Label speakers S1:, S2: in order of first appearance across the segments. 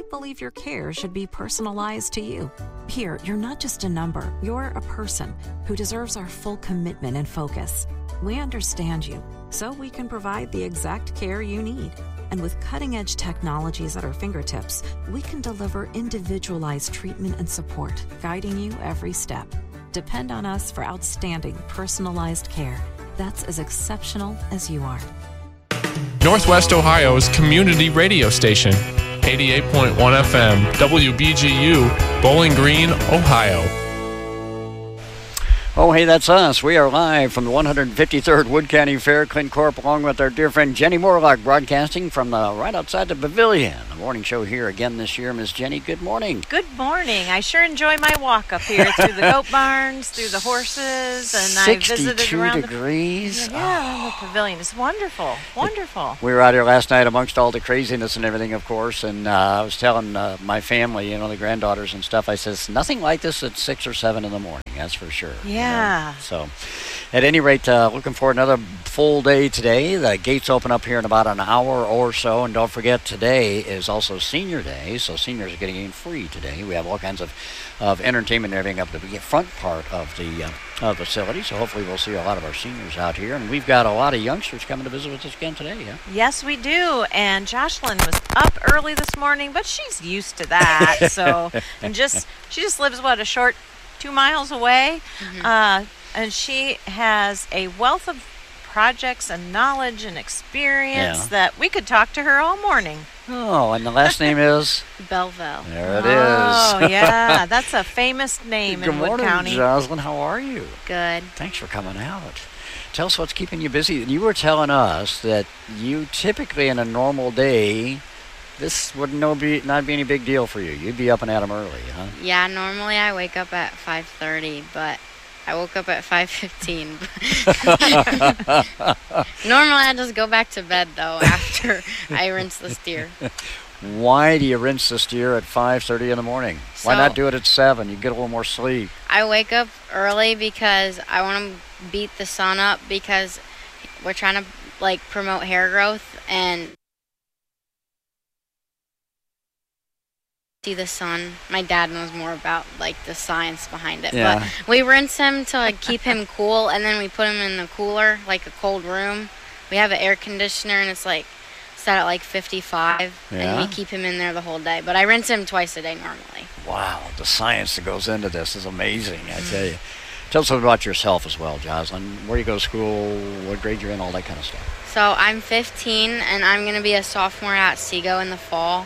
S1: believe your care should be personalized to you. Here, you're not just a number, you're a person who deserves our full commitment and focus. We understand you, so we can provide the exact care you need. And with cutting-edge technologies at our fingertips, we can deliver individualized treatment and support, guiding you every step. Depend on us for outstanding, personalized care that's as exceptional as you are.
S2: Northwest Ohio's community radio station, 88.1 FM, WBGU, Bowling Green, Ohio.
S3: Oh, hey, that's us. We are live from the 153rd Wood County Fair. Clint Corp, along with our dear friend Jenny Morlock, broadcasting from right outside the pavilion. The morning show here again this year. Miss Jenny, good morning.
S4: Good morning. I sure enjoy my walk up here through the goat barns, through the horses, and I visited around
S3: 62 degrees.
S4: around the pavilion. It's wonderful, wonderful.
S3: We were out here last night amongst all the craziness and everything, of course, and I was telling my family, the granddaughters and stuff, I says, nothing like this at 6 or 7 in the morning, that's for sure.
S4: Yeah.
S3: So, at any rate, looking for another full day today. The gates open up here in about an hour or so, and don't forget, today is also Senior Day, so seniors are getting in free today. We have all kinds of entertainment and everything up to the front part of the facility, so hopefully we'll see a lot of our seniors out here, and we've got a lot of youngsters coming to visit with us again today, yeah?
S4: Yes, we do, and Jocelyn was up early this morning, but she's used to that, so, and she just lives, a short 2 miles away, and she has a wealth of projects and knowledge and experience that we could talk to her all morning.
S3: Oh, and the last name is?
S5: Belleville.
S3: There it is.
S4: Oh, yeah, that's a famous name in Wood County.
S3: Good morning, Jocelyn. How are you?
S5: Good.
S3: Thanks for coming out. Tell us what's keeping you busy. You were telling us that you typically, in a normal day, this would not be any big deal for you. You'd be up and at 'em early, huh?
S5: Yeah, normally I wake up at 5:30, but I woke up at 5:15. Normally I just go back to bed, though, after I rinse the steer.
S3: Why do you rinse the steer at 5:30 in the morning? Why not do it at 7? You get a little more sleep.
S5: I wake up early because I want to beat the sun up because we're trying to, promote hair growth and see the sun. My dad knows more about the science behind it.
S3: Yeah.
S5: But we rinse him to keep him cool, and then we put him in the cooler, a cold room. We have an air conditioner, and it's set at 55, and we keep him in there the whole day. But I rinse him twice a day normally.
S3: Wow, the science that goes into this is amazing, I tell you. Tell us about yourself as well, Jocelyn. Where you go to school, what grade you're in, all that kind of stuff.
S5: So I'm 15, and I'm going to be a sophomore at Seago in the fall.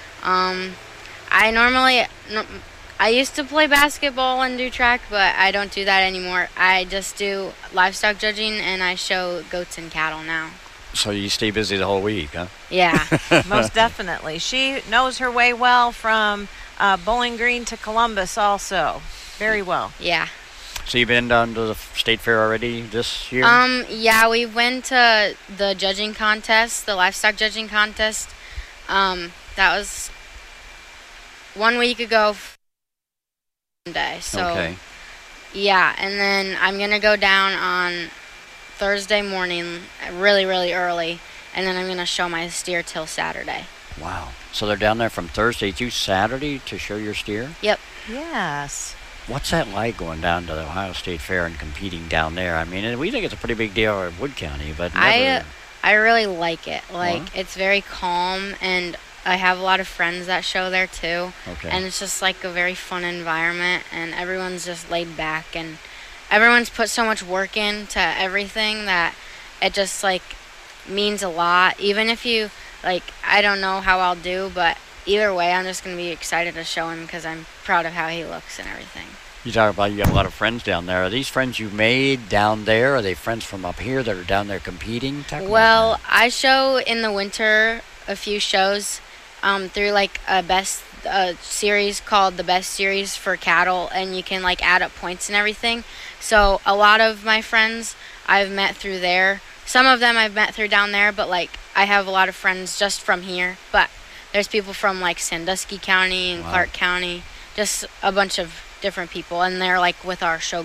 S5: I used to play basketball and do track, but I don't do that anymore. I just do livestock judging, and I show goats and cattle now.
S3: So you stay busy the whole week, huh?
S5: Yeah.
S4: Most definitely. She knows her way well from Bowling Green to Columbus also. Very well.
S5: Yeah.
S3: So you've been down to the state fair already this year?
S5: Yeah, we went to the judging contest, the livestock judging contest. That was 1 week ago Sunday. So
S3: okay.
S5: Yeah, and then I'm going to go down on Thursday morning really, really early, and then I'm going to show my steer till Saturday.
S3: Wow. So they're down there from Thursday to Saturday to show your steer?
S5: Yep.
S4: Yes.
S3: What's that like going down to the Ohio State Fair and competing down there? I mean, we think it's a pretty big deal in Wood County, but never...
S5: I really like it. It's very calm, and I have a lot of friends that show there too.
S3: Okay.
S5: And it's just a very fun environment, and everyone's just laid back, and everyone's put so much work into everything that it just means a lot. Even if you I don't know how I'll do, but either way, I'm just going to be excited to show him because I'm proud of how he looks and everything.
S3: You talk about you have a lot of friends down there. Are these friends you've made down there? Are they friends from up here that are down there competing?
S5: Well, I show in the winter a few shows through a best series called the Best Series for Cattle, and you can add up points and everything. So a lot of my friends I've met through there. Some of them I've met through down there, but I have a lot of friends just from here. But there's people from Sandusky County and Clark County, just a bunch of different people, and they're with our show group.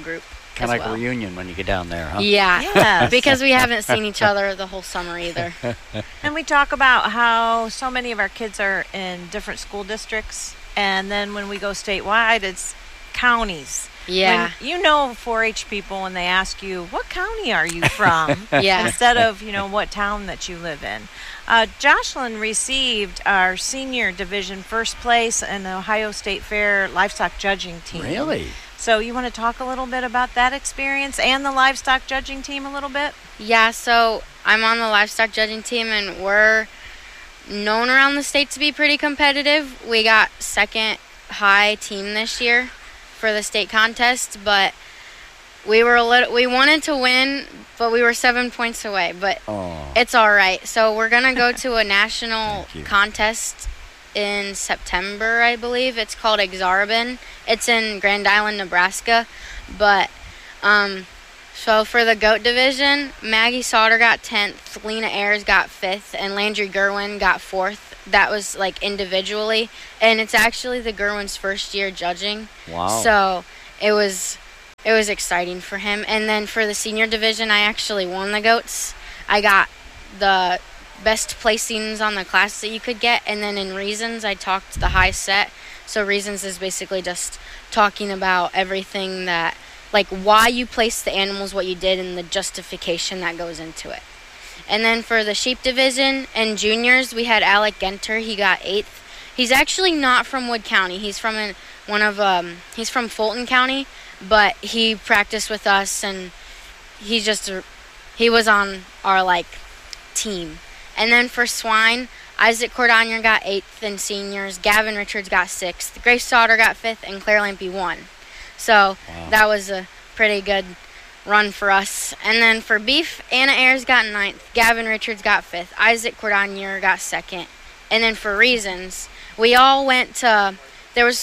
S3: Kind of like
S5: well.
S3: a reunion when you get down there, huh?
S5: Yeah,
S4: Yes.
S5: because we haven't seen each other the whole summer either.
S4: And we talk about how so many of our kids are in different school districts, and then when we go statewide, it's counties.
S5: Yeah.
S4: When, 4-H people, when they ask you, what county are you from?
S5: Yeah.
S4: Instead of, what town that you live in. Jocelyn received our senior division first place in the Ohio State Fair livestock judging team.
S3: Really?
S4: So you want to talk a little bit about that experience and the livestock judging team a little bit?
S5: Yeah, so I'm on the livestock judging team, and we're known around the state to be pretty competitive. We got second high team this year for the state contest, but we wanted to win, but we were 7 points away, but it's all right. So we're going to go to a national contest in September, I believe. It's called Exarban. It's in Grand Island, Nebraska. But so for the goat division, Maggie Sauter got 10th, Lena Ayers got 5th, and Landry Gerwin got 4th. That was like individually, and it's actually the Gerwin's first year judging.
S3: Wow.
S5: So it was exciting for him. And then for the senior division, I actually won the goats. I got the best placings on the class that you could get, and then in reasons I talked the high set. So reasons is basically just talking about everything that, like why you placed the animals, what you did, and the justification that goes into it. And then for the sheep division and juniors, we had Alec Genter. He got 8th. He's actually not from Wood County. He's from he's from Fulton County, but he practiced with us, and he was on our team. And then for swine, Isaac Cordonier got 8th in seniors, Gavin Richards got 6th, Grace Sauter got 5th, and Claire Lampy won. So that was a pretty good run for us. And then for beef, Anna Ayers got 9th, Gavin Richards got 5th, Isaac Cordonier got 2nd. And then for reasons, we all there was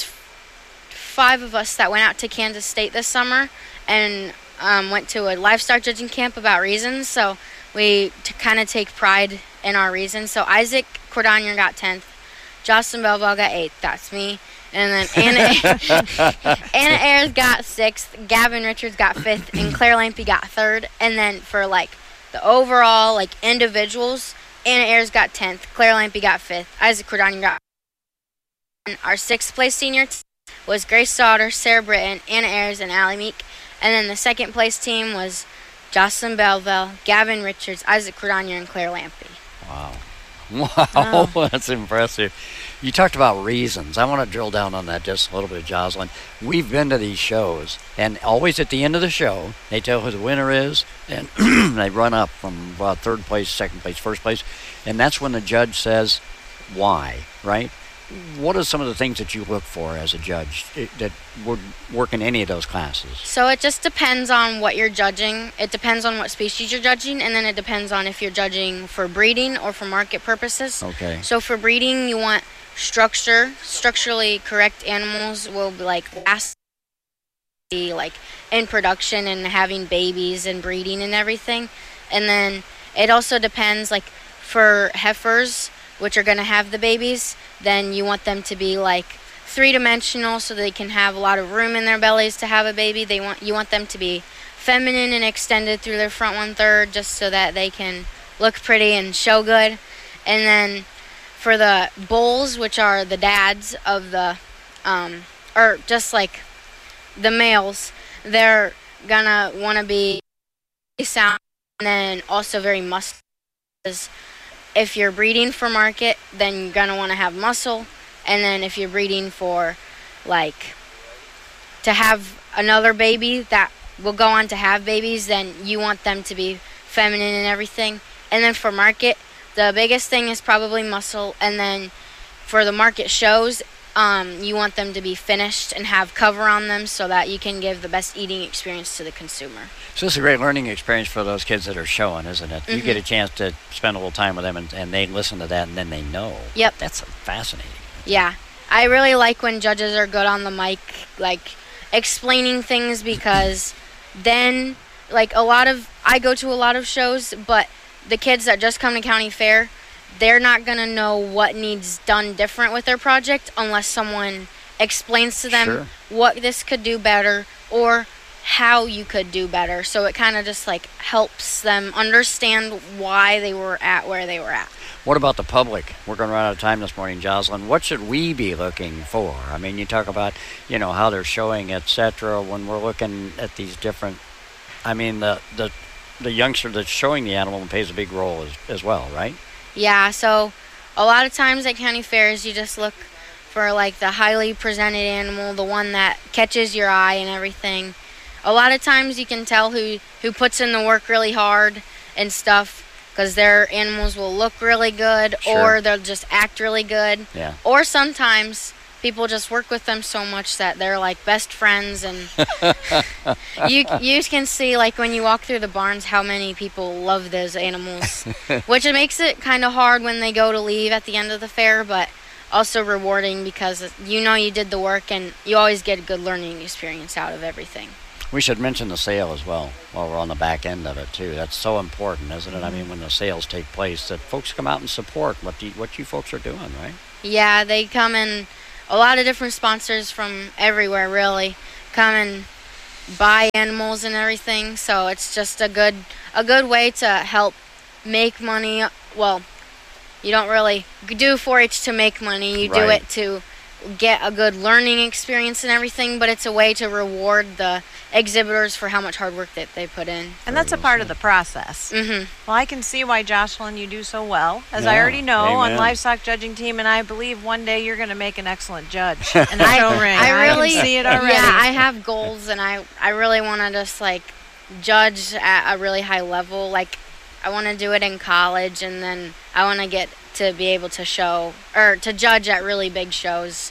S5: 5 of us that went out to Kansas State this summer and went to a livestock judging camp about reasons. So we kind of take pride in our reasons. So Isaac Cordonier got 10th, Jocelyn Belval got 8th, that's me. And then Anna Ayers got 6th, Gavin Richards got 5th, and Claire Lampy got 3rd. And then for the overall individuals, Anna Ayers got 10th, Claire Lampy got 5th, Isaac Cordonier got 5th. And our 6th place senior team was Grace Sauter, Sarah Britton, Anna Ayers, and Allie Meek. And then the 2nd place team was Jocelyn Belval, Gavin Richards, Isaac Cordonier, and Claire Lampy.
S3: Wow. Wow, that's impressive. You talked about reasons. I want to drill down on that just a little bit, Jocelyn. We've been to these shows, and always at the end of the show, they tell who the winner is, and they run up from 3rd place, 2nd place, 1st place, and that's when the judge says why, right? What are some of the things that you look for as a judge that would work in any of those classes?
S5: So it just depends on what you're judging. It depends on what species you're judging, and then it depends on if you're judging for breeding or for market purposes.
S3: Okay.
S5: So for breeding, you want structurally correct animals will be in production and having babies and breeding and everything. And then it also depends, for heifers, which are going to have the babies, then you want them to be 3-dimensional so they can have a lot of room in their bellies to have a baby. You want them to be feminine and extended through their front 1/3 just so that they can look pretty and show good. And then for the bulls, which are the dads of the or just the males, they're gonna want to be sound and then also very muscular. If you're breeding for market, then you're going to want to have muscle. And then if you're breeding for, to have another baby that will go on to have babies, then you want them to be feminine and everything. And then for market, the biggest thing is probably muscle. And then for the market shows, you want them to be finished and have cover on them so that you can give the best eating experience to the consumer.
S3: So this is a great learning experience for those kids that are showing, isn't it? You get a chance to spend a little time with them, and they listen to that, and then they know.
S5: Yep.
S3: That's fascinating.
S5: Yeah. I really like when judges are good on the mic, explaining things, because then, I go to a lot of shows, but the kids that just come to county fair, they're not going to know what needs done different with their project unless someone explains to them what this could do better, or how you could do better. So it kind of just like helps them understand why they were at where they were at.
S3: What about the public? We're going to run out of time this morning, Jocelyn. What should we be looking for? I mean, you talk about, how they're showing, etc. When we're looking at these different, I mean, the youngster that's showing the animal plays a big role as well, right?
S5: Yeah, so a lot of times at county fairs, you just look for like the highly presented animal, the one that catches your eye and everything. A lot of times you can tell who puts in the work really hard and stuff, because their animals will look really good,
S3: Sure.
S5: or they'll just act really good.
S3: Yeah.
S5: Or sometimes people just work with them so much that they're like best friends, and you can see like when you walk through the barns how many people love those animals, which it makes it kind of hard when they go to leave at the end of the fair, but also rewarding because you did the work and you always get a good learning experience out of everything.
S3: We should mention the sale as well while we're on the back end of it, too. That's so important, isn't it? I mean, when the sales take place, that folks come out and support what you folks are doing, right?
S5: Yeah, they come in, a lot of different sponsors from everywhere, really, come and buy animals and everything. So it's just a good way to help make money. Well, you don't really do 4-H to make money. You do
S3: Right.
S5: it to get a good learning experience and everything, but it's a way to reward the exhibitors for how much hard work that they put in.
S4: And that's a part of the process.
S5: Mm-hmm.
S4: Well, I can see why, Jocelyn, you do so well. As
S3: Yeah,
S4: I already know, on
S3: amen.
S4: livestock judging team, and I believe one day you're going to make an excellent judge in the show ring.
S5: I really
S4: can see it already.
S5: Yeah, I have goals, and I really want to just like judge at a really high level. Like I want to do it in college, and then I want to get to be able to show or to judge at really big shows.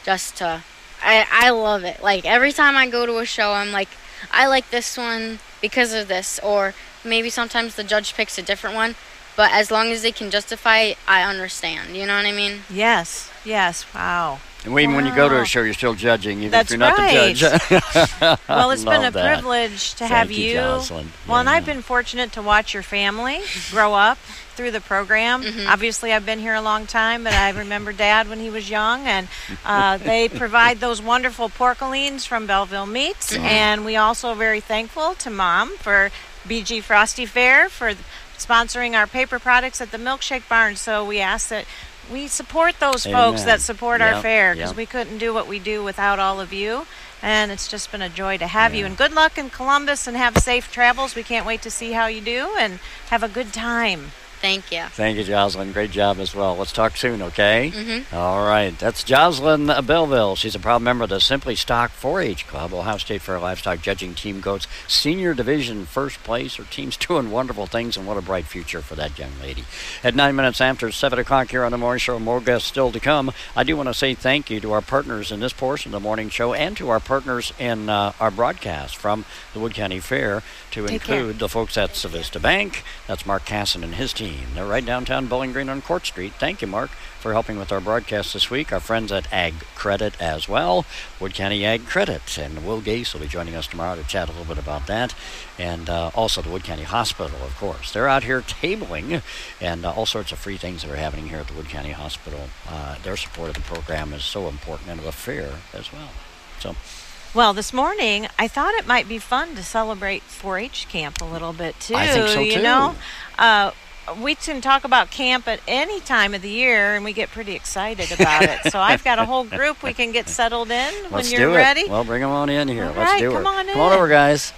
S5: I love it. Like every time I go to a show, I'm like, I like this one because of this, or maybe sometimes the judge picks a different one. But as long as they can justify it, I understand. You know what I mean?
S4: Yes. Wow.
S3: And even when you go to
S4: Wow.
S3: a show, you're still judging, even
S4: That's
S3: if you're not
S4: right.
S3: the judge.
S4: Well, it's been a
S3: Love that.
S4: privilege to
S3: Thank
S4: have
S3: you,
S4: you.
S3: Jocelyn.
S4: Well, and
S3: Yeah.
S4: I've been fortunate to watch your family grow up through the program.
S5: Mhm.
S4: Obviously, I've been here a long time, but I remember Dad when he was young, and they provide those wonderful porcolaines from Belleville Meats. And we also are very thankful to Mom for BG Frosty Fair for sponsoring our paper products at the Milkshake Barn. So we ask that we support those folks
S3: Amen.
S4: that support our
S3: Yep,
S4: fair, because
S3: yep.
S4: we couldn't do what we do without all of you. And it's just been a joy to have you.
S3: Yeah.
S4: And good luck in Columbus, and have safe travels. We can't wait to see how you do, and have a good time.
S5: Thank you.
S3: Thank you, Jocelyn. Great job as well. Let's talk soon, okay?
S5: Mhm.
S3: All right. That's Jocelyn Belleville. She's a proud member of the Simply Stock 4-H Club. Ohio State Fair Livestock Judging Team goes senior division first place. Her team's doing wonderful things, and what a bright future for that young lady. At 9 minutes after 7 o'clock here on the morning show, more guests still to come. I do want to say thank you to our partners in this portion of the morning show, and to our partners in our broadcast from the Wood County Fair, to
S4: Take care.
S3: include the folks at Civista Bank. That's Mark Casson and his team. They're right downtown Bowling Green on Court Street. Thank you, Mark, for helping with our broadcast this week. Our friends at Ag Credit as well, Wood County Ag Credit. And Will Gase will be joining us tomorrow to chat a little bit about that. And also the Wood County Hospital, of course. They're out here tabling, and all sorts of free things that are happening here at the Wood County Hospital. Their support of the program is so important, and of the fair as well. So,
S4: Well, this morning, I thought it might be fun to celebrate 4-H camp a little bit, too.
S3: I think so,
S4: You
S3: too.
S4: know, we can talk about camp at any time of the year, and we get pretty excited about it. So I've got a whole group we can get settled in when
S3: let's
S4: you're
S3: do
S4: ready.
S3: it. Well, bring them on in here.
S4: All
S3: Let's
S4: right,
S3: do
S4: come
S3: it.
S4: on
S3: Come on
S4: in.
S3: over, guys.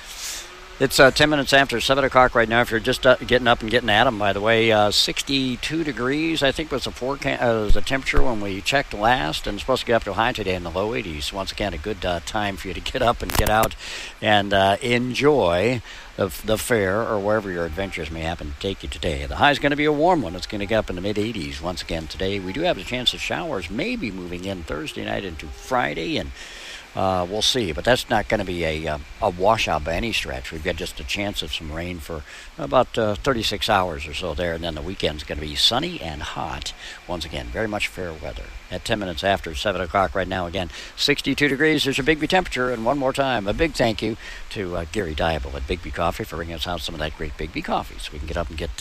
S3: It's 10 minutes after 7 o'clock right now. If you're just getting up and getting at them, by the way, 62 degrees, I think, was the temperature when we checked last, and it's supposed to get up to a high today in the low 80s. Once again, a good time for you to get up and get out and enjoy the fair or wherever your adventures may happen to take you today. The high is going to be a warm one. It's going to get up in the mid-80s once again today. We do have a chance of showers maybe moving in Thursday night into Friday, and we'll see, but that's not going to be a washout by any stretch. We've got just a chance of some rain for about 36 hours or so there, and then the weekend's going to be sunny and hot. Once again, very much fair weather. At 10 minutes after 7 o'clock right now, again, 62 degrees. There's your Bigby temperature, and one more time, a big thank you to Gary Diable at Bigby Coffee for bringing us out some of that great Bigby coffee, so we can get up and get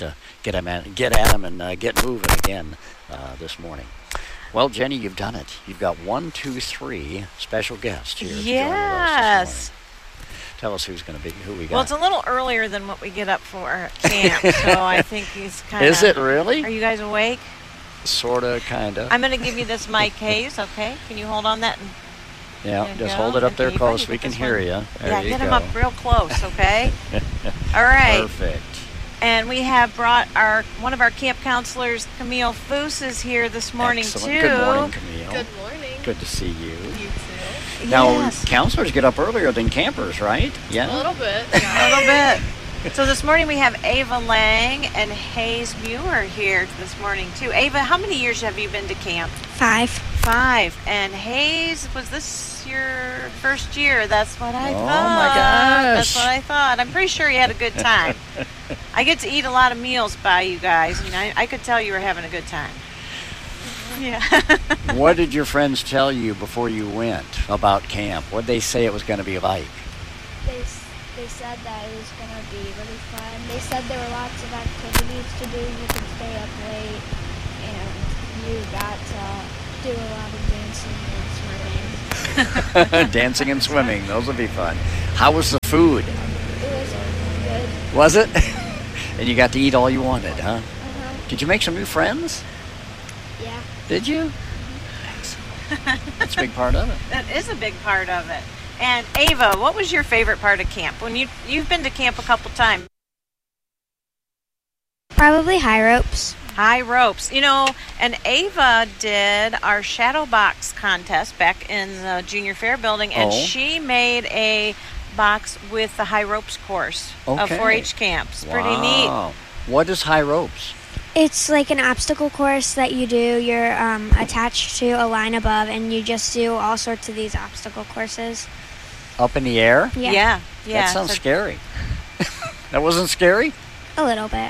S3: at them and get moving again this morning. Well, Jenny, you've done it. You've got 1, 2, 3 special guests here to join with us this
S4: Yes.
S3: morning. Tell us who we got.
S4: Well, it's a little earlier than what we get up for camp, so I think he's kind of...
S3: Is it really?
S4: Are you guys awake?
S3: Sorta, kinda.
S4: I'm going to give you this mic, Hayes, okay? Can you hold on that?
S3: Yeah,
S4: There you
S3: just
S4: go.
S3: hold it up
S4: And
S3: there
S4: Ava,
S3: close.
S4: you
S3: We
S4: get
S3: can
S4: this
S3: hear
S4: one.
S3: you. There
S4: Yeah,
S3: you
S4: get
S3: go.
S4: him up real close, okay? All right.
S3: Perfect.
S4: And we have brought one of our camp counselors, Camille Foose, is here this morning,
S3: Excellent.
S4: too.
S3: Good morning, Camille.
S6: Good morning.
S3: Good to see you.
S6: You too.
S3: Now,
S4: Yes.
S3: counselors get up earlier than campers, right? Yeah.
S6: A little bit.
S4: A little bit. So this morning we have Ava Lang and Hayes Muir here this morning, too. Ava, how many years have you been to camp?
S5: 5.
S4: 5. And Hayes, was this your first year? That's what I
S3: Oh,
S4: thought.
S3: my gosh.
S4: That's what I thought. I'm pretty sure you had a good time. I get to eat a lot of meals by you guys, and I could tell you were having a good time. Yeah.
S3: What did your friends tell you before you went about camp? What did they say it was going to be like?
S7: They said that it was going to be really fun. They said there were lots of activities to do. You could stay up late, and you got to do a lot of dancing and swimming.
S3: Dancing and swimming. Those would be fun. How was the food?
S7: It was good.
S3: Was it? And you got to eat all you wanted, huh?
S7: Uh-huh.
S3: Did you make some new friends?
S7: Yeah.
S3: Did you? Excellent. That's a big part of it.
S4: That is a big part of it. And Ava, what was your favorite part of camp? When you've been to camp a couple times.
S7: Probably high ropes.
S4: High ropes. And Ava did our shadow box contest back in the junior fair building, and
S3: Oh.
S4: she made a box with the high ropes course of
S3: Okay.
S4: 4-H camps. Pretty neat.
S3: Wow. What is high ropes?
S7: It's like an obstacle course that you do. You're attached to a line above, and you just do all sorts of these obstacle courses.
S3: Up in the air?
S4: Yeah.
S3: That sounds
S4: So-
S3: scary. That wasn't scary?
S7: A little bit.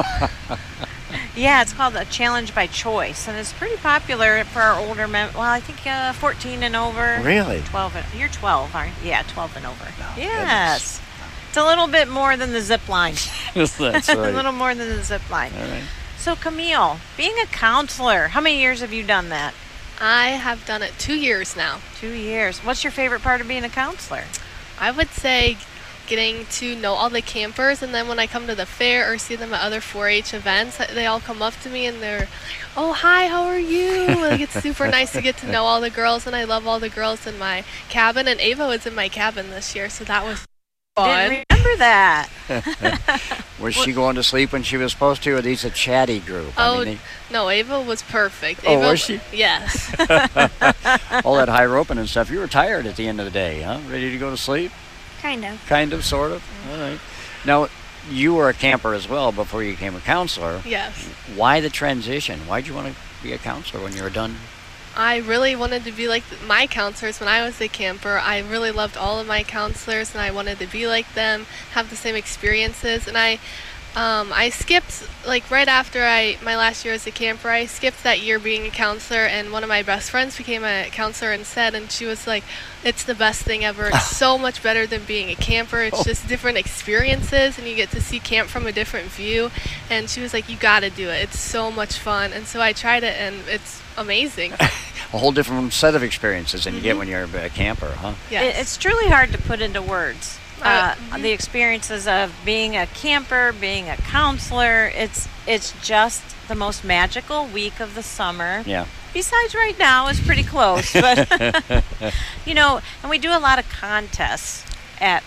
S4: Yeah, it's called a challenge by choice, and it's pretty popular for our older men. Well, I think 14 and over.
S3: Really?
S4: 12. You're 12, aren't you? Yeah, 12 and over.
S3: Oh,
S4: Yes. It's a little bit more than the zip line.
S3: That's right.
S4: A little more than the zip line.
S3: All right.
S4: So, Camille, being a counselor, how many years have you done that?
S6: I have done it 2 years now.
S4: 2 years. What's your favorite part of being a counselor?
S6: I would say getting to know all the campers, and then when I come to the fair or see them at other 4-H events, they all come up to me and they're, "Oh, hi, how are you?" Like, it's super nice to get to know all the girls, and I love all the girls in my cabin. And Ava was in my cabin this year, so that was fun.
S4: Didn't remember that.
S3: Was she going to sleep when she was supposed to, or these a chatty group?
S6: Oh, no, Ava was perfect.
S3: Oh,
S6: Ava,
S3: was she?
S6: Yes.
S3: all that high roping and stuff. You were tired at the end of the day, huh? Ready to go to sleep?
S7: Kind of.
S3: Kind of, sort of. All right. Now, you were a camper as well before you became a counselor.
S6: Yes.
S3: Why the transition? Why'd you want to be a counselor when you were done?
S6: I really wanted to be like my counselors when I was a camper. I really loved all of my counselors, and I wanted to be like them, have the same experiences. And I skipped, like, right after my last year as a camper, I skipped that year being a counselor, and one of my best friends became a counselor instead, and she was like, "It's the best thing ever. It's so much better than being a camper. It's just different experiences, and you get to see camp from a different view." And she was like, "You got to do it. It's so much fun." And so I tried it, and it's amazing.
S3: A whole different set of experiences than you get when you're a camper, huh?
S6: Yes.
S4: It's truly hard to put into words. The experiences of being a camper, being a counselor, it's just the most magical week of the summer.
S3: Yeah.
S4: Besides right now, it's pretty close. But, and we do a lot of contests at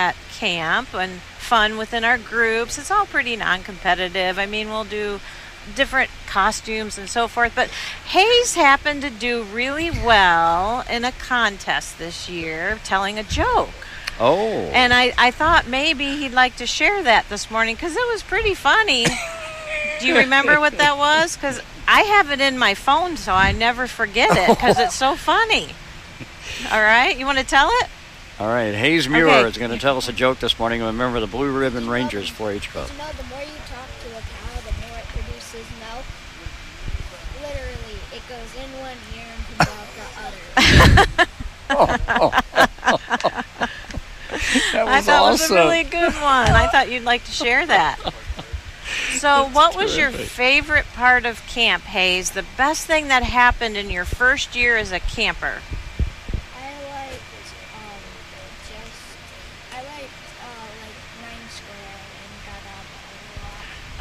S4: camp and fun within our groups. It's all pretty non-competitive. I mean, we'll do different costumes and so forth. But Hayes happened to do really well in a contest this year, telling a joke.
S3: Oh.
S4: And I thought maybe he'd like to share that this morning because it was pretty funny. Do you remember what that was? Because I have it in my phone, so I never forget it because it's so funny. All right, you want to tell it?
S3: All right, Hayes Muir
S4: Okay.
S3: is going to tell us a joke this morning. Remember the Blue Ribbon Rangers 4-H Club.
S7: The more you talk to a cow, the more it produces milk. Literally, it goes in one ear and comes out the other.
S3: That
S4: I
S3: was
S4: thought it was
S3: awesome.
S4: a really good one. I thought you'd like to share that. So what was your
S3: terrific.
S4: favorite part of camp, Hayes? The best thing that happened in your first year as a camper?
S7: I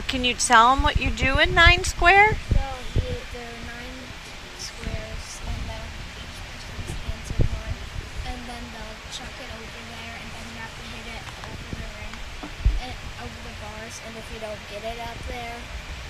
S4: can you tell them what you do in 9 Square?
S7: So there are 9 squares, and each person's hands in one, and then they'll chuck it over there, and then you have to hit it over the ring, and over the bars. And if you don't get it up there,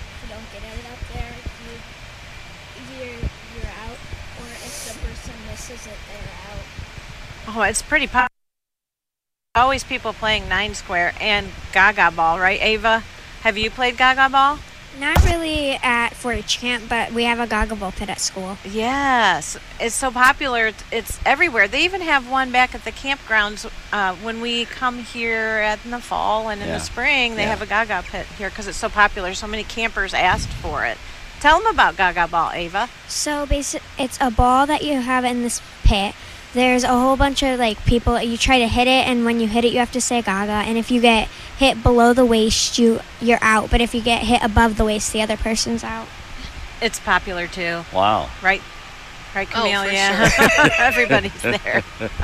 S7: you're out. Or if the person misses it, they're out.
S4: Oh, it's pretty popular. Always people playing 9 Square and Gaga Ball, right, Ava? Have you played Gaga Ball?
S8: Not really at 4-H camp, but we have a Gaga Ball pit at school.
S4: Yes, it's so popular. It's everywhere. They even have one back at the campgrounds when we come here in the fall and in the spring. They have a Gaga pit here because it's so popular. So many campers asked for it. Tell them about Gaga Ball, Ava.
S8: So it's a ball that you have in this pit. There's a whole bunch of people. You try to hit it, and when you hit it, you have to say Gaga. And if you get hit below the waist, you're out. But if you get hit above the waist, the other person's out.
S4: It's popular too.
S3: Wow.
S4: Right, Camille?
S6: Oh, for
S4: yeah.
S6: sure.
S4: Everybody's there.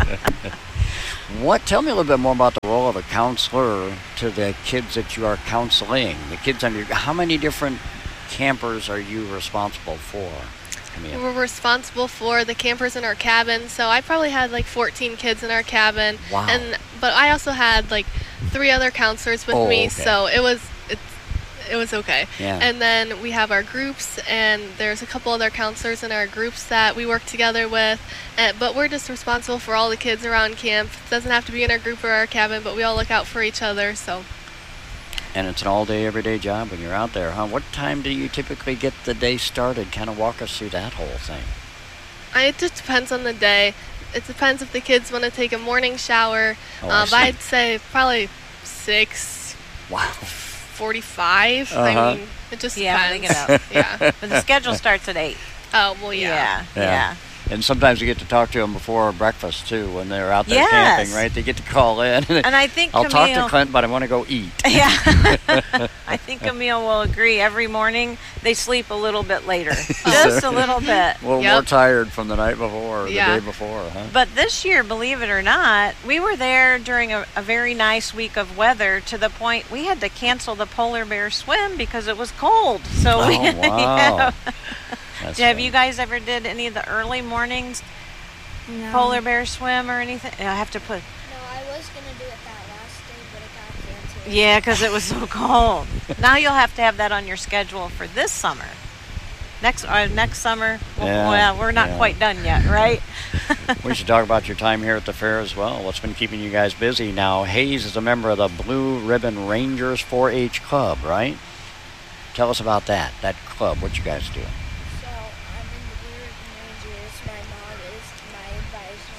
S3: Tell me a little bit more about the role of a counselor to the kids that you are counseling. The kids how many different campers are you responsible for?
S6: We're responsible for the campers in our cabin, so I probably had 14 kids in our cabin.
S3: Wow.
S6: But I also had 3 other counselors with me,
S3: okay.
S6: so it was okay.
S3: Yeah.
S6: And then we have our groups, and there's a couple other counselors in our groups that we work together with. But we're just responsible for all the kids around camp. It doesn't have to be in our group or our cabin, but we all look out for each other. So.
S3: And it's an all-day, everyday job when you're out there, huh? What time do you typically get the day started? Kind of walk us through that whole thing.
S6: It just depends on the day. It depends if the kids want to take a morning shower.
S3: I see.
S6: I'd say probably 6.
S3: Wow.
S6: 45. I mean, it just depends.
S4: They get out.
S6: Yeah.
S4: But the schedule starts at 8.
S6: Oh, well, yeah.
S4: Yeah.
S3: And sometimes you get to talk to them before breakfast, too, when they're out there camping, right? They get to call in.
S4: And I think
S3: I'll talk
S4: Camille,
S3: to Clint, but I want to go eat.
S4: Yeah. I think Camille will agree. Every morning, they sleep a little bit later. Just a little bit.
S3: A little more tired from the night before or the day before, huh?
S4: But this year, believe it or not, we were there during a very nice week of weather to the point we had to cancel the polar bear swim because it was cold. So
S3: wow.
S4: Have you guys ever did any of the early mornings polar bear swim or anything? I have to put.
S7: No, I was going to do it that last day, but it got canceled.
S4: Yeah, because it was so cold. Now you'll have to have that on your schedule for this summer. Next summer, well, we're not quite done yet, right?
S3: We should talk about your time here at the fair as well. What's been keeping you guys busy now? Hayes is a member of the Blue Ribbon Rangers 4-H Club, right? Tell us about that club, what you guys do.
S7: So I'm in the Blue Ribbon Rangers. My mom is my advisor,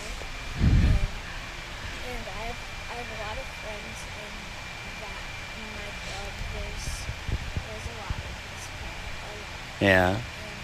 S7: and I have a lot of friends in my club. There's a lot of this club.
S3: Yeah.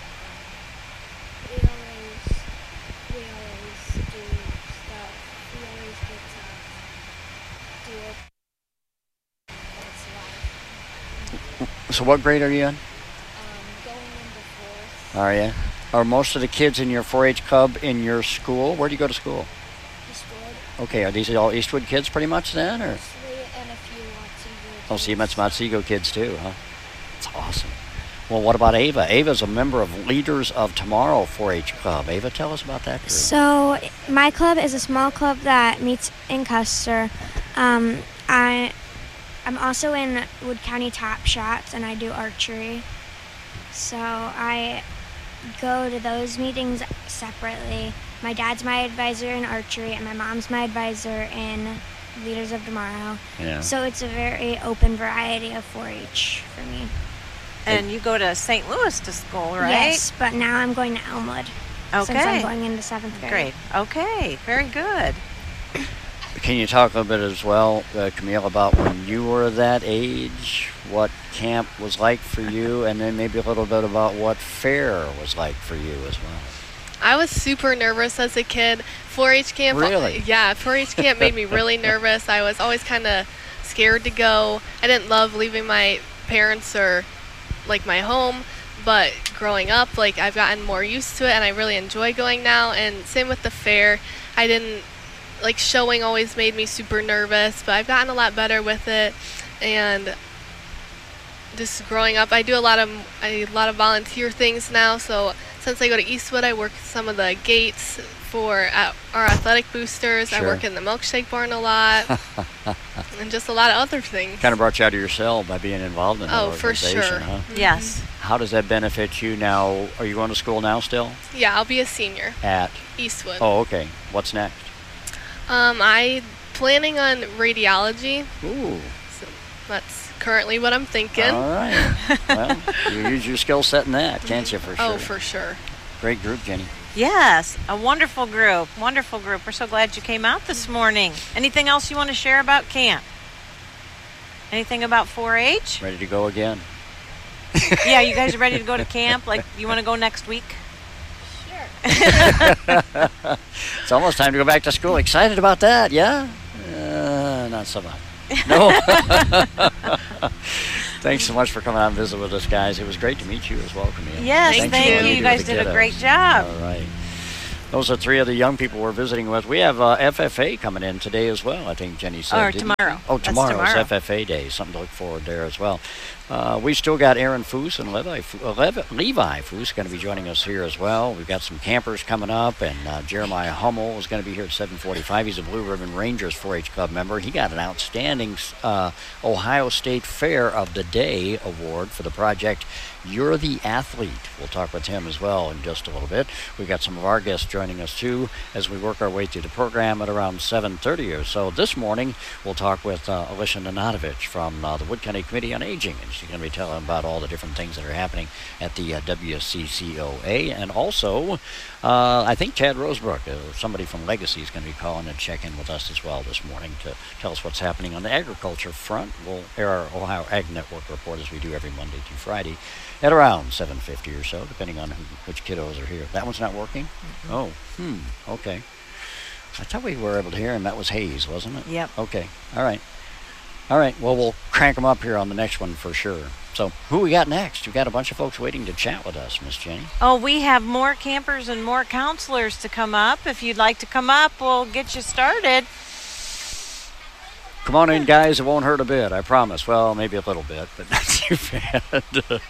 S7: We always do stuff. We always get to do it. That's life.
S3: So what grade are you in?
S7: Going into 4th.
S3: Are you? Are most of the kids in your 4-H club in your school? Where do you go to school?
S7: Eastwood.
S3: Okay, are these all Eastwood kids pretty much then? Or?
S7: Mostly, and a few Otsego.
S3: Oh, so you met some Otsego kids too, huh? That's awesome. Well, what about Ava? Ava's a member of Leaders of Tomorrow 4-H Club. Ava, tell us about that group.
S8: So my club is a small club that meets in Custer. I'm also in Wood County Top Shots, and I do archery. So I go to those meetings separately. My dad's my advisor in archery, and my mom's my advisor in Leaders of Tomorrow.
S3: Yeah.
S8: So it's a very open variety of 4-H for me.
S4: And you go to St. Louis to school, right?
S8: Yes, but now I'm going to Elmwood.
S4: Okay.
S8: Since I'm going into 7th grade.
S4: Great. Okay. Very good.
S3: Can you talk a little bit as well, Camille, about when you were that age, what camp was like for you, and then maybe a little bit about what fair was like for you as well?
S6: I was super nervous as a kid. 4-H camp.
S3: Really?
S6: Yeah, 4-H camp made me really nervous. I was always kind of scared to go. I didn't love leaving my parents or my home, but growing up, I've gotten more used to it, and I really enjoy going now. And same with the fair. I didn't showing always made me super nervous, but I've gotten a lot better with it. And just growing up, I do a lot of volunteer things now. So since I go to Eastwood, I work some of the gates for our athletic boosters.
S3: Sure.
S6: I work in the milkshake barn a lot, and just a lot of other things.
S3: Kind of brought you out of your cell by being involved in that organization,
S6: for sure.
S3: huh?
S4: Yes.
S3: How does that benefit you now? Are you going to school now still?
S6: Yeah, I'll be a senior
S3: At?
S6: Eastwood.
S3: Oh, okay. What's next?
S6: I planning on radiology.
S3: Ooh.
S6: So that's currently what I'm thinking.
S3: All right. Well, you use your skill set in that, can't you, for sure?
S6: Oh, for sure.
S3: Great group, Jenny.
S4: Yes, a wonderful group. Wonderful group. We're so glad you came out this morning. Anything else you want to share about camp? Anything about 4-H?
S3: Ready to go again?
S4: Yeah, you guys are ready to go to camp? Like, you want to go next week?
S3: It's almost time to go back to school. Excited about that, yeah? Not so much. No. Thanks so much for coming out and visit with us, guys. It was great to meet you as well, Camille.
S4: Yes,
S3: Thanks
S4: thank
S3: for what
S4: you. You
S3: do
S4: guys
S3: with the
S4: did a
S3: kiddos.
S4: great job.
S3: All right. Those are three of the young people we're visiting with. We have FFA coming in today as well, I think Jenny said.
S4: Or tomorrow.
S3: Oh,
S4: That's
S3: tomorrow's
S4: tomorrow.
S3: FFA day. Something to look forward there as well. We still got Aaron Foose and Levi Foose going to be joining us here as well. We've got some campers coming up, and Jeremiah Hummel is going to be here at 7:45. He's a Blue Ribbon Rangers 4-H Club member. He got an outstanding Ohio State Fair of the Day award for the project You're the Athlete. We'll talk with him as well in just a little bit. We've got some of our guests joining us too as we work our way through the program at around 7:30 or so. This morning, we'll talk with Alicia Nanatovich from the Wood County Committee on Aging, and she's going to be telling about all the different things that are happening at the WCCOA. And also, I think Chad Rosebrook, somebody from Legacy, is going to be calling and check in with us as well this morning to tell us what's happening on the agriculture front. We'll air our Ohio Ag Network report as we do every Monday through Friday at around 7:50 or so, depending on which kiddos are here. That one's not working? Mm-hmm. Oh, okay. I thought we were able to hear him. That was Hayes, wasn't it?
S4: Yep.
S3: Okay. All right. Well, we'll crank them up here on the next one for sure. So, who we got next? We've got a bunch of folks waiting to chat with us, Miss Jenny.
S4: Oh, we have more campers and more counselors to come up. If you'd like to come up, we'll get you started.
S3: Come on in, guys. It won't hurt a bit, I promise. Well, maybe a little bit, but not too bad.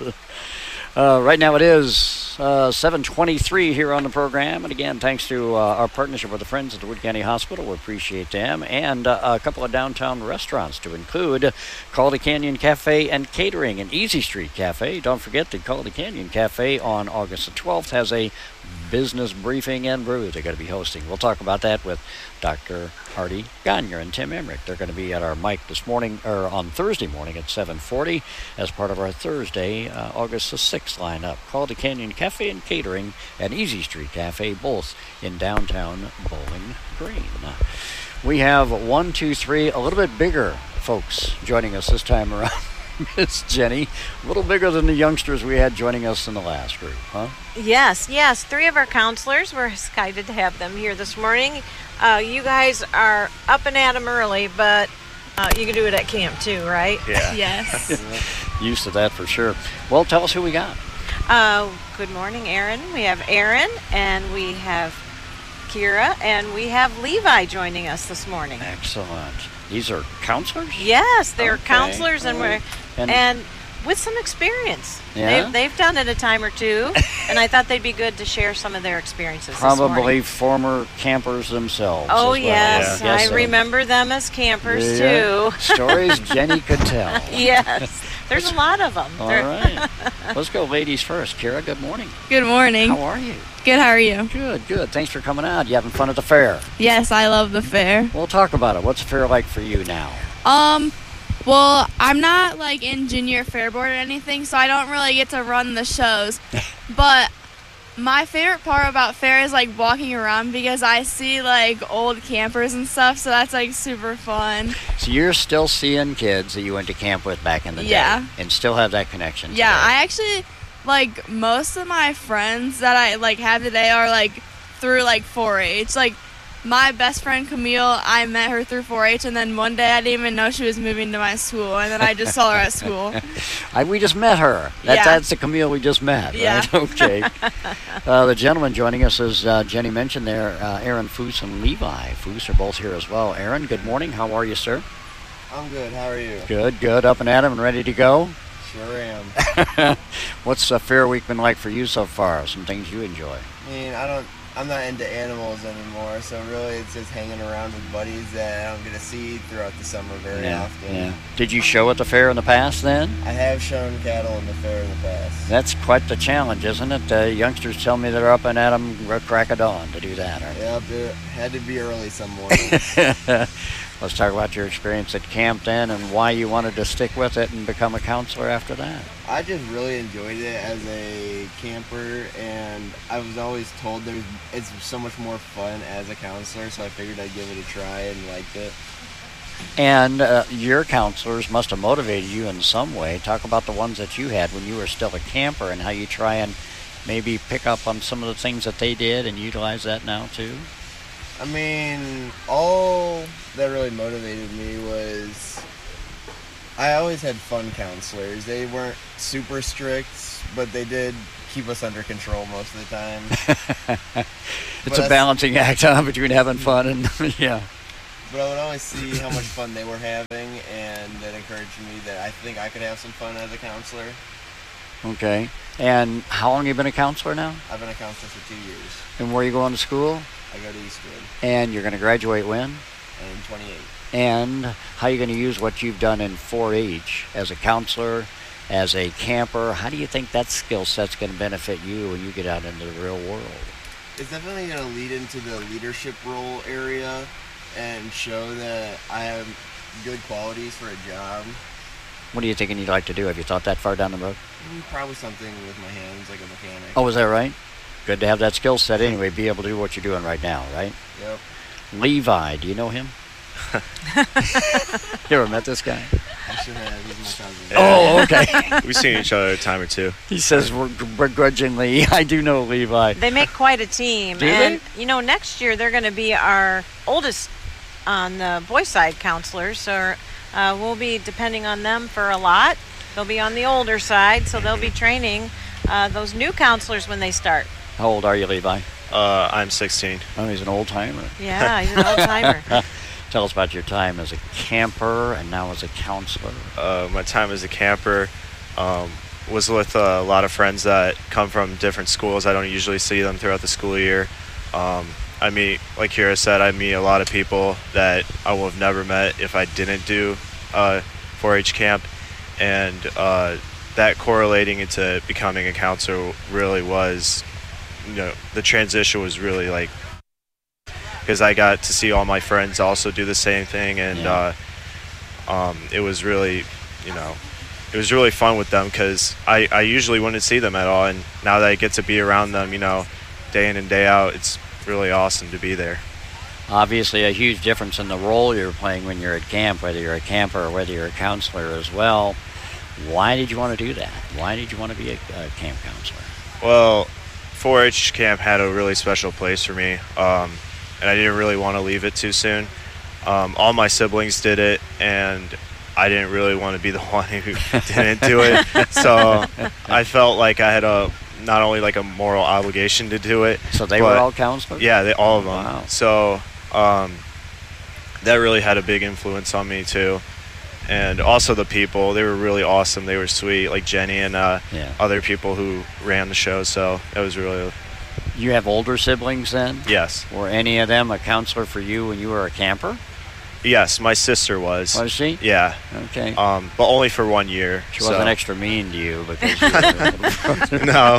S3: Right now it is 7:23 here on the program. And again, thanks to our partnership with the Friends at the Wood County Hospital. We appreciate them. And a couple of downtown restaurants to include Caldy Canyon Cafe and Catering and Easy Street Cafe. Don't forget the Caldy Canyon Cafe on August the 12th has a business briefing and brew they're going to be hosting. We'll talk about that with Dr. Artie Gagne and Tim Emmerich. They're going to be at our mic this morning, or on Thursday morning at 7:40 as part of our Thursday, August the 6th lineup. Caldy Canyon Cafe and Catering and Easy Street Cafe, both in downtown Bowling Green. We have 1, 2, 3, a little bit bigger folks joining us this time around. Miss Jenny, a little bigger than the youngsters we had joining us in the last group, huh?
S4: Yes. Three of our counselors. We're excited to have them here this morning. You guys are up and at 'em early, but you can do it at camp too, right?
S3: Yeah.
S6: Yes.
S3: Used to that for sure. Well, tell us who we got.
S4: Good morning, Aaron. We have Aaron, and we have Kira, and we have Levi joining us this morning.
S3: Excellent. These are counselors?
S4: Yes, they're
S3: Okay.
S4: counselors, and
S3: All right.
S4: and with some experience.
S3: Yeah?
S4: They've done it a time or two, and I thought they'd be good to share some of their experiences this
S3: Probably
S4: morning.
S3: former campers themselves.
S4: Oh,
S3: as well.
S4: yes.
S3: Yeah.
S4: I
S3: Yes,
S4: remember them as campers,
S3: yeah.
S4: too.
S3: Stories Jenny could tell.
S4: Yes. There's a lot of them.
S3: All right. Let's go ladies first. Kira, good morning.
S9: Good morning.
S3: How are you?
S9: Good, how are you?
S3: Good. Thanks for coming out. You having fun at the fair?
S9: Yes, I love the fair.
S3: We'll talk about it. What's the fair like for you now?
S9: Well, I'm not like in junior fair board or anything, so I don't really get to run the shows. But my favorite part about fair is like walking around because I see like old campers and stuff, so that's like super fun.
S3: So you're still seeing kids that you went to camp with back in the day.
S9: Yeah.
S3: And still have that connection
S9: Yeah,
S3: today.
S9: I actually like most of my friends that I like have today are like through like 4-H. Like my best friend Camille, I met her through 4-H, and then one day I didn't even know she was moving to my school, and then I just saw her at school.
S3: We just met her.
S9: Yeah.
S3: That's the Camille we just met,
S9: Yeah.
S3: right? Okay. The gentleman joining us, as Jenny mentioned there, Aaron Foose and Levi Foose are both here as well. Aaron, good morning. How are you, sir?
S10: I'm good. How are you?
S3: Good. Up and at 'em and ready to go?
S10: Sure am.
S3: What's Fair Week been like for you so far? Some things you enjoy?
S10: I mean, I'm not into animals anymore, so really it's just hanging around with buddies that I don't get to see throughout the summer very often.
S3: Yeah. Did you show at the fair in the past then?
S10: I have shown cattle in the fair in the past.
S3: That's quite the challenge, isn't it? Youngsters tell me they're up and at them crack of dawn to do that.
S10: Yep, it had to be early some mornings.
S3: Let's talk about your experience at camp then and why you wanted to stick with it and become a counselor after that.
S10: I just really enjoyed it as a camper, and I was always told it's so much more fun as a counselor, so I figured I'd give it a try and liked it.
S3: And your counselors must have motivated you in some way. Talk about the ones that you had when you were still a camper and how you try and maybe pick up on some of the things that they did and utilize that now too.
S10: I mean, all that really motivated me was I always had fun counselors. They weren't super strict, but they did keep us under control most of the time.
S3: It's a balancing act between having fun and, yeah.
S10: But I would always see how much fun they were having, and that encouraged me that I think I could have some fun as a counselor.
S3: Okay. And how long have you been a counselor now?
S10: I've been a counselor for 2 years.
S3: And where are you going to school?
S10: I go to Eastwood.
S3: And you're going to graduate when?
S10: In 28.
S3: And how are you going to use what you've done in 4-H as a counselor, as a camper? How do you think that skill set's going to benefit you when you get out into the real world?
S10: It's definitely going to lead into the leadership role area and show that I have good qualities for a job.
S3: What are you thinking you'd like to do? Have you thought that far down the road?
S10: Probably something with my hands, like a mechanic.
S3: Oh, is that right? Good to have that skill set anyway, be able to do what you're doing right now, right?
S10: Yep.
S3: Levi, do you know him? You ever met this guy?
S10: I should have. He's my cousin.
S3: Oh, okay.
S11: We've seen each other a time or two.
S3: He says begrudgingly, I do know Levi.
S4: They make quite a team.
S3: Do
S4: and,
S3: they?
S4: you know, next year they're going to be our oldest on the boys' side counselors. So we'll be depending on them for a lot. They'll be on the older side, so they'll be training those new counselors when they start.
S3: How old are you, Levi?
S11: I'm 16.
S3: Oh, he's an old-timer.
S4: Yeah, he's an old-timer.
S3: Tell us about your time as a camper and now as a counselor.
S11: My time as a camper was with a lot of friends that come from different schools. I don't usually see them throughout the school year. I meet, like Kira said, I meet a lot of people that I would have never met if I didn't do 4-H camp. And that correlating into becoming a counselor really was, you know, the transition was really like, because I got to see all my friends also do the same thing, and it was really, you know, it was really fun with them because I usually wouldn't see them at all, and now that I get to be around them, you know, day in and day out, it's really awesome to be there.
S3: Obviously a huge difference in the role you're playing when you're at camp, whether you're a camper or whether you're a counselor as well. Why did you want to do that? Why did you want to be a camp counselor?
S11: Well, 4-H camp had a really special place for me, and I didn't really want to leave it too soon. All my siblings did it, and I didn't really want to be the one who didn't do it. So I felt like I had not only like a moral obligation to do it.
S3: So they were all counselors?
S11: Yeah, all of them.
S3: Wow.
S11: So that really had a big influence on me too. And also the people, they were really awesome. They were sweet, like Jenny and other people who ran the show. So it was really...
S3: You have older siblings then?
S11: Yes.
S3: Were any of them a counselor for you when you were a camper?
S11: Yes, my sister was.
S3: Was she?
S11: Yeah.
S3: Okay.
S11: But only for 1 year.
S3: She wasn't extra mean to you because you were...
S11: No.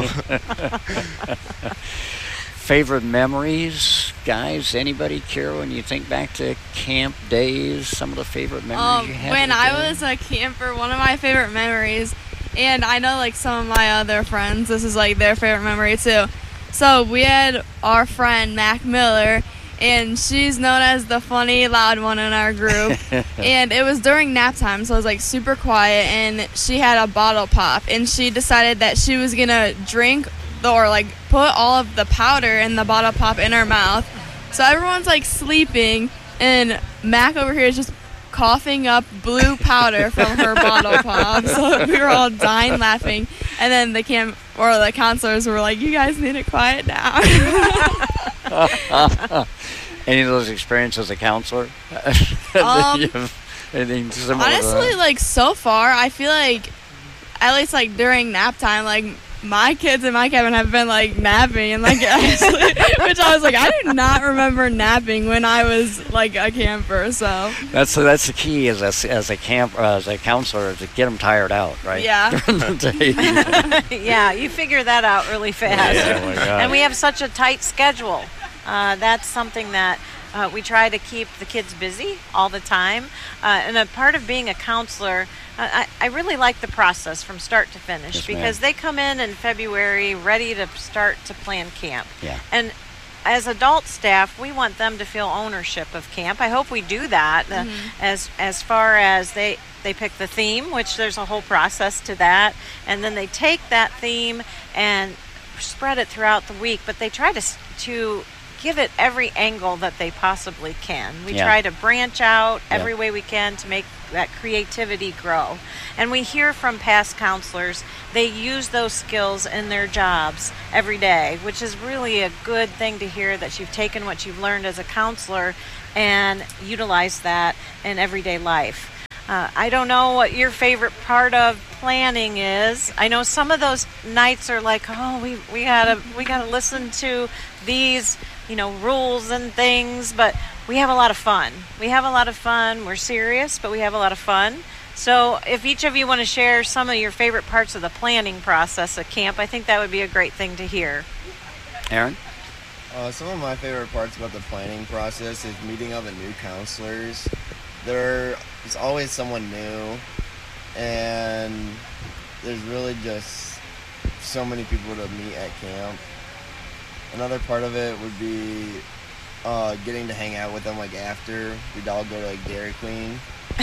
S3: Favorite memories, guys? Anybody, Kira, when you think back to camp days, some of the favorite memories you had?
S9: When I was a camper, one of my favorite memories, and I know like some of my other friends, this is like their favorite memory too. So we had our friend Mac Miller, and she's known as the funny, loud one in our group. And it was during nap time, so it was like super quiet, and she had a bottle pop, and she decided that she was gonna drink or like put all of the powder in the bottle pop in her mouth. So everyone's like sleeping, and Mac over here is just coughing up blue powder from her bottle pop. So we were all dying laughing, and then the counselors were like, "You guys need to quiet down."
S3: Any of those experiences as a counselor? Anything similar?
S9: Honestly, like so far, I feel like at least like during nap time, like my kids in my cabin have been like napping and like actually, which I was like, I do not remember napping when I was like a camper. So
S3: that's the key as a counselor to get them tired out, right?
S4: Yeah.
S3: During the day.
S4: Yeah, you figure that out really fast.
S3: Yeah, oh my God.
S4: And we have such a tight schedule. That's something that we try to keep the kids busy all the time. And a part of being a counselor, I really like the process from start to finish,
S3: Yes,
S4: because they come in February ready to start to plan camp.
S3: Yeah.
S4: And as adult staff, we want them to feel ownership of camp. I hope we do that as far as they pick the theme, which there's a whole process to that, and then they take that theme and spread it throughout the week, but they try to give it every angle that they possibly can. We try to branch out every way we can to make that creativity grow. And we hear from past counselors, they use those skills in their jobs every day, which is really a good thing to hear, that you've taken what you've learned as a counselor and utilized that in everyday life. I don't know what your favorite part of planning is. I know some of those nights are like, oh, we gotta listen to these, rules and things, but we have a lot of fun. We're serious, but we have a lot of fun. So if each of you want to share some of your favorite parts of the planning process at camp, I think that would be a great thing to hear.
S3: Aaron?
S10: Some of my favorite parts about the planning process is meeting all the new counselors. There's always someone new, and there's really just so many people to meet at camp. Another part of it would be getting to hang out with them after. We'd all go to Dairy Queen.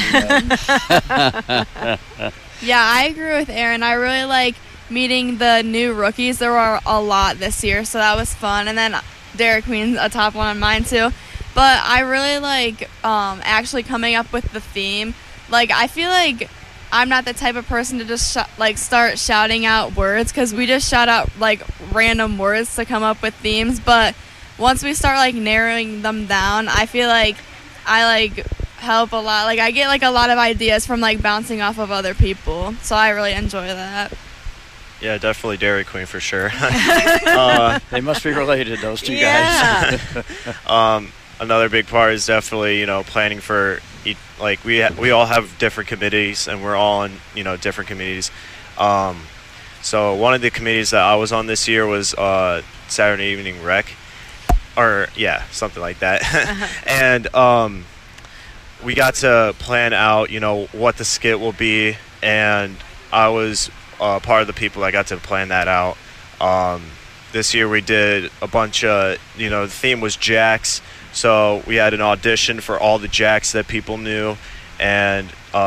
S9: Yeah, I agree with Aaron. I really like meeting the new rookies. There were a lot this year, so that was fun. And then Dairy Queen's a top one on mine too. But I really like actually coming up with the theme. I feel like I'm not the type of person to just start shouting out words, because we just shout out random words to come up with themes. But once we start narrowing them down, I feel like I help a lot. I get a lot of ideas from bouncing off of other people. So I really enjoy that.
S11: Yeah, definitely Dairy Queen for sure.
S3: They must be related, those two guys.
S11: Another big part is definitely, planning for we all have different committees, and we're all in, different committees. So one of the committees that I was on this year was Saturday Evening Rec, or something like that. And we got to plan out, what the skit will be, and I was part of the people that got to plan that out. This year we did a bunch of, the theme was Jacks. So we had an audition for all the Jacks that people knew, and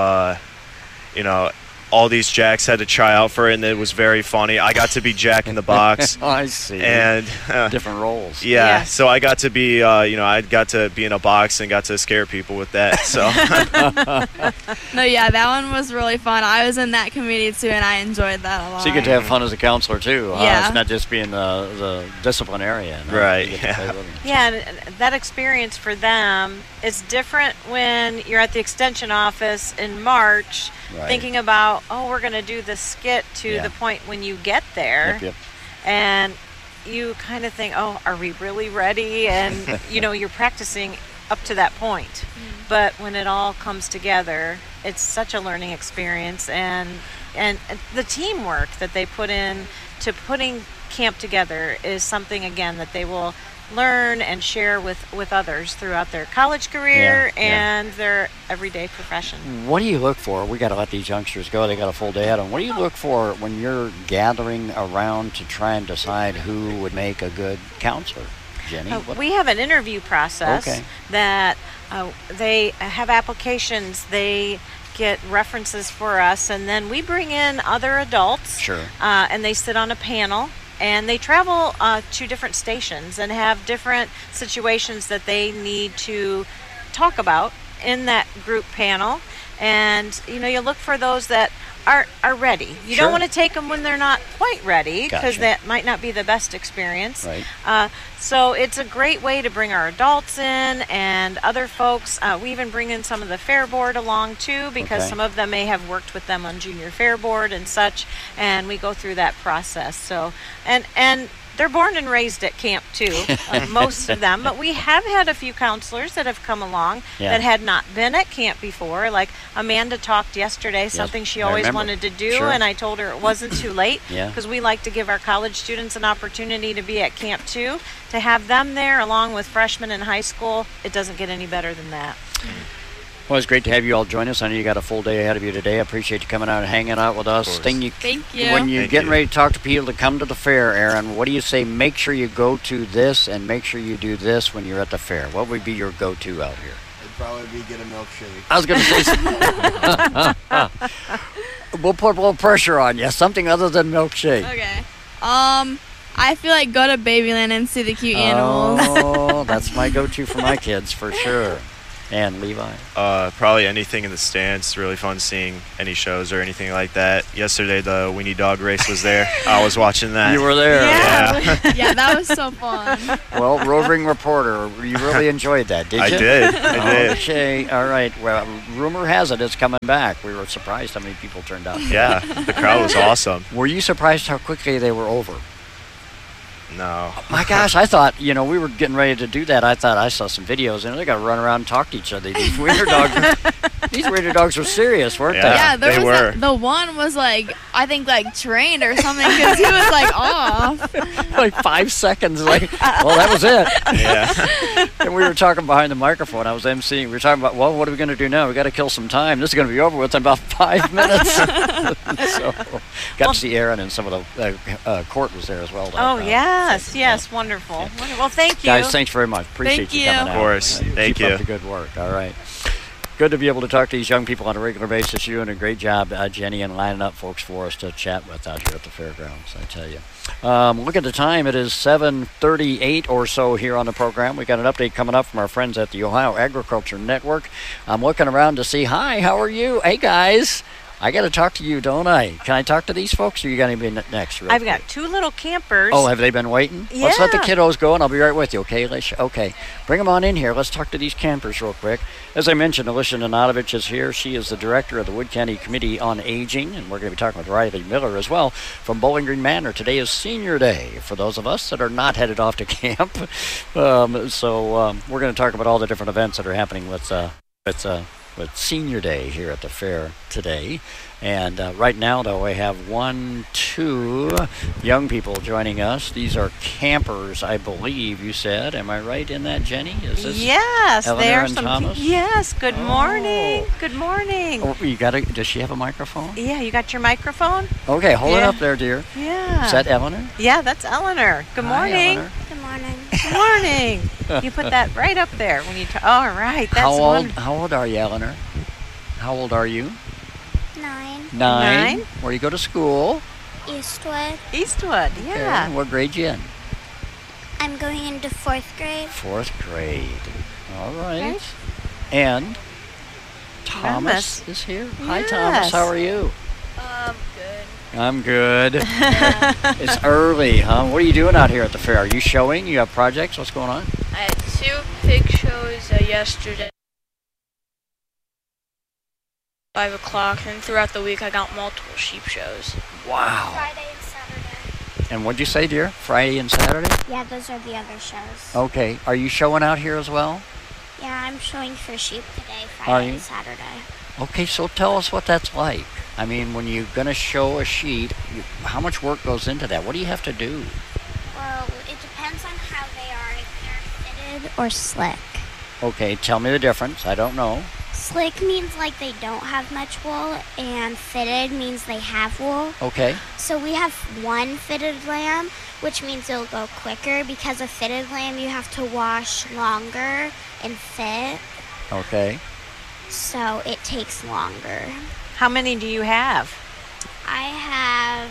S11: all these Jacks had to try out for it, and it was very funny. I got to be Jack in the Box.
S3: Oh, I see.
S11: And
S3: different roles.
S11: Yeah, so I got to be, I got to be in a box and got to scare people with that. So.
S9: No, yeah, that one was really fun. I was in that committee too, and I enjoyed that a lot.
S3: So you get to have fun as a counselor too.
S9: Yeah.
S3: It's not just being the disciplinarian.
S11: Right.
S4: Yeah, and that experience for them is different when you're at the extension office in March, thinking about, we're going to do the skit to the point when you get there.
S3: Yep.
S4: And you kind of think, are we really ready? And, you're practicing up to that point. But when it all comes together, it's such a learning experience. And the teamwork that they put in to putting camp together is something, again, that they will learn and share with others throughout their college career and their everyday profession.
S3: What do you look for? We got to let these youngsters go. They got a full day at them. What do you look for when you're gathering around to try and decide who would make a good counselor, Jenny?
S4: We have an interview process that they have applications. They get references for us, and then we bring in other adults.
S3: Sure.
S4: And they sit on a panel. And they travel to different stations and have different situations that they need to talk about in that group panel. And you look for those that are ready. You
S3: Sure.
S4: don't want to take them when they're not quite ready, because
S3: Gotcha.
S4: that might not be the best experience.
S3: Right.
S4: So it's a great way to bring our adults in and other folks. We even bring in some of the Fair Board along too, because
S3: Okay.
S4: some of them may have worked with them on Junior Fair Board and such, and we go through that process. So and they're born and raised at camp too, most of them. But we have had a few counselors that have come along
S3: Yeah.
S4: that had not been at camp before. Like Amanda talked yesterday, something she
S3: I
S4: always
S3: remember.
S4: wanted to do,
S3: Sure.
S4: and I told her it wasn't too late,
S3: Yeah.
S4: because we like to give our college students an opportunity to be at camp too. To have them there along with freshmen in high school, it doesn't get any better than that.
S3: Well, it's great to have you all join us. I know you got a full day ahead of you today. I appreciate you coming out and hanging out with us.
S11: course.
S9: Thank you.
S3: When you're
S11: Thank
S3: getting
S11: you.
S3: ready to talk to people to come to the fair, Aaron, what do you say? Make sure you go to this and make sure you do this when you're at the fair. What would be your go-to out here?
S10: It'd probably be get a milkshake.
S3: I was going to say, we'll put a little pressure on you. Something other than milkshake.
S9: Okay. I feel like go to Babyland and see the cute animals.
S3: Oh, that's my go-to for my kids for sure. And Levi?
S11: Probably anything in the stands. Really fun seeing any shows or anything like that. Yesterday, the Weenie Dog race was there. I was watching that.
S3: You were there.
S11: Yeah.
S9: Yeah, that was so fun.
S3: Well, roving reporter, you really enjoyed that, did you?
S11: I did. I did.
S3: Okay, all right. Well, rumor has it it's coming back. We were surprised how many people turned out.
S11: Yeah, the crowd was awesome.
S3: Were you surprised how quickly they were over?
S11: No.
S3: My gosh, I thought, we were getting ready to do that. I thought I saw some videos, and they got to run around and talk to each other. These wiener dogs were serious, weren't
S11: Yeah.
S9: Yeah, there
S11: they
S9: was
S11: were.
S9: the one was like, I think like trained or something, because he was like off.
S3: they? Like 5 seconds. Like, well, that was it.
S11: Yeah.
S3: And we were talking behind the microphone. I was emceeing. We were talking about, well, what are we going to do now? We got to kill some time. This is going to be over with in about 5 minutes. So, got to see Aaron, and some of the court was there as well.
S4: Oh, yes, wonderful. Well, thank you.
S3: Guys, thanks very much. Appreciate
S9: Thank
S3: you
S9: you.
S3: coming out.
S11: Of course. Thank
S3: Keep
S11: you.
S3: up the good work. All right. Good to be able to talk to these young people on a regular basis. You're doing a great job, Jenny, and lining up folks for us to chat with out here at the fairgrounds, I tell you. Look at the time. It is 7:38 or so here on the program. We got an update coming up from our friends at the Ohio Agriculture Network. I'm looking around to see, hi, how are you? Hey, guys. I got to talk to you, don't I? Can I talk to these folks, or you got anybody next? real
S4: I've
S3: quick?
S4: got two little campers.
S3: Oh, have they been waiting? Let's let the
S4: Yeah.
S3: kiddos go, and I'll be right with you, okay, Alicia? Okay. Bring them on in here. Let's talk to these campers real quick. As I mentioned, Alicia Nanadovich is here. She is the director of the Wood County Committee on Aging, and we're going to be talking with Riley Miller as well from Bowling Green Manor. Today is Senior Day for those of us that are not headed off to camp. So we're going to talk about all the different events that are happening with Senior Day here at the fair today. And right now, though, I have 2 young people joining us. These are campers, I believe you said. Am I right in that, Jenny? Is this
S4: Yes,
S3: Eleanor
S4: there are
S3: and
S4: some.
S3: Thomas?
S4: Yes, good
S3: Oh.
S4: morning. Good morning.
S3: Oh, you got does she have a microphone?
S4: Yeah, you got your microphone?
S3: Okay, hold it
S4: Yeah.
S3: up there, dear.
S4: Yeah.
S3: Is that Eleanor?
S4: Yeah, that's Eleanor. Good
S3: Hi,
S4: morning.
S3: Eleanor.
S8: Good morning.
S4: Good morning. You put that right up there when you. All right, that's
S3: How old are you, Eleanor? How old are you?
S8: 9.
S3: 9.
S4: 9.
S3: Where do you go to school?
S8: Eastwood.
S4: Eastwood. Yeah.
S3: Okay, what grade you in?
S8: I'm going into 4th grade.
S3: 4th grade. All right.
S4: Okay.
S3: And Thomas is here. Hi,
S4: Yes.
S3: Thomas. How are you?
S12: Good.
S3: I'm good. It's early, huh? What are you doing out here at the fair? Are you showing? You have projects? What's going on?
S12: I had 2 pig shows yesterday. 5 o'clock, and throughout the week I got multiple sheep shows.
S3: Wow.
S8: Friday and Saturday.
S3: And what'd you say, dear? Friday and Saturday?
S8: Yeah, those are the other shows.
S3: Okay. Are you showing out here as well?
S8: Yeah, I'm showing for sheep today,
S3: Are
S8: Friday
S3: you?
S8: and Saturday.
S3: Okay, so tell us what that's like. I mean, when you're going to show a sheet, how much work goes into that? What do you have to do?
S8: Well, it depends on how they are, if they're fitted or slick.
S3: Okay, tell me the difference. I don't know.
S8: Slick means like they don't have much wool, and fitted means they have wool.
S3: Okay.
S8: So we have 1 fitted lamb, which means it'll go quicker, because a fitted lamb you have to wash longer and fit,
S3: Okay.
S8: so it takes longer.
S4: How many do you have?
S8: I have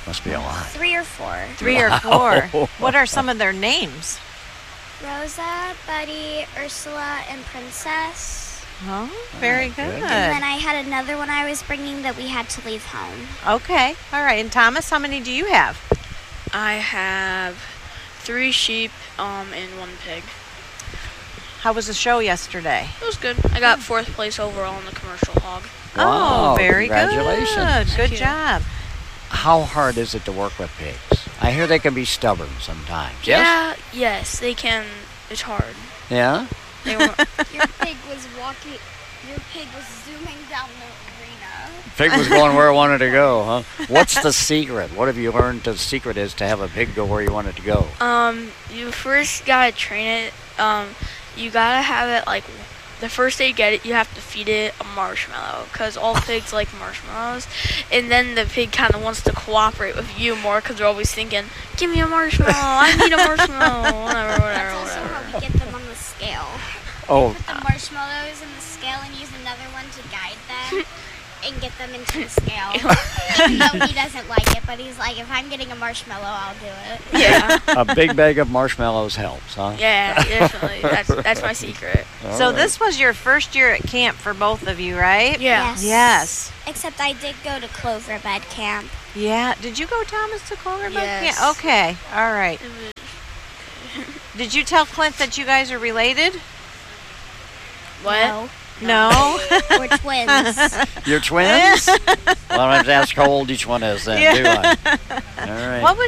S3: Must be a lot.
S7: 3 or 4.
S4: 3 or 4. What are some of their names?
S7: Rosa, Buddy, Ursula, and Princess.
S4: Oh, very good.
S7: And then I had another one I was bringing that we had to leave home.
S4: Okay. All right. And Thomas, how many do you have?
S12: I have 3 sheep and 1 pig.
S4: How was the show yesterday?
S12: It was good. I got 4th place overall in the commercial hog.
S3: Wow,
S4: Oh, very
S3: congratulations.
S4: good. Good job.
S3: How hard is it to work with pigs? I hear they can be stubborn sometimes. Yes?
S12: Yeah, yes, they can. It's hard.
S3: Yeah?
S12: They were,
S7: Your pig was zooming down the arena.
S3: Pig was going where it wanted to go, huh? What's the secret? What have you learned the secret is to have a pig go where you want it to go?
S12: you first gotta train it. You gotta have it like the first day you get it, you have to feed it a marshmallow because all pigs like marshmallows. And then the pig kind of wants to cooperate with you more because they're always thinking, "Give me a marshmallow! I need a marshmallow!" Whatever.
S7: That's also how we get them on the scale.
S3: Oh.
S7: We put the marshmallows in the scale and use another one to guide them and get them into the scale. Even though he doesn't like it, but he's like, if I'm getting a marshmallow, I'll do it.
S12: Yeah.
S3: A big bag of marshmallows helps, huh?
S12: Yeah, definitely. That's my secret.
S4: So this was your first year at camp for both of you, right?
S12: Yeah.
S4: Yes.
S7: Except I did go to Clover Bed Camp.
S4: Yeah. Did you go, Thomas, to Clover Bed
S12: Yes.
S4: Camp? Okay. All right. Did you tell Clint that you guys are related?
S12: What?
S4: No.
S7: We're twins.
S3: You're twins? Well, I don't have to ask how old each one is then, do I? All right.
S4: What was